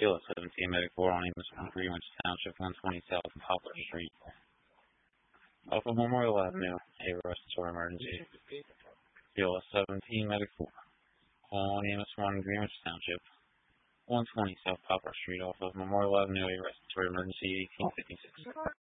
Field 17, Medic 4 on Amos 1, Greenwich Township, 120 South Poplar Street. Off of Memorial Avenue, a respiratory emergency. Field 17, Medic 4 on Amos 1, Greenwich Township, 120 South Poplar Street. Off of Memorial Avenue, a respiratory emergency, 1856.